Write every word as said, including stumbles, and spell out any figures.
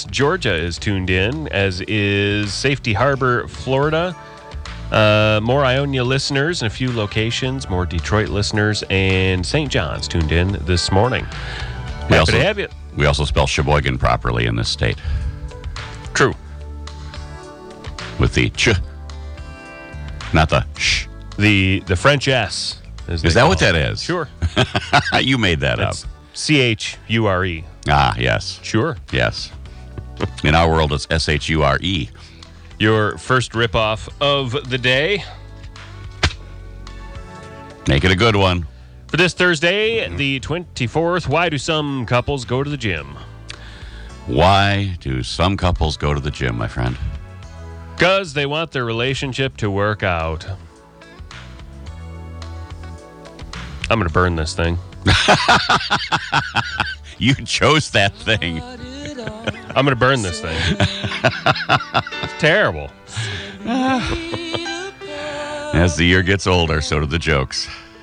Columbus, Georgia is tuned in, as is Safety Harbor, Florida. Uh, more Ionia listeners in a few locations, more Detroit listeners, and Saint John's tuned in this morning. We Happy also, to have you. We also spell Sheboygan properly in this state. True. With the ch, not the sh. The the French S. Is that what that is? Sure. You made that That's up. C H U R E. Ah, yes. Sure. Yes. In our world, it's S H U R E. Your first ripoff of the day. Make it a good one. For this Thursday, the twenty-fourth, why do some couples go to the gym? Why do some couples go to the gym, my friend? Because they want their relationship to work out. I'm going to burn this thing. You chose that thing. I'm going to burn this thing. It's terrible. As the year gets older, so do the jokes.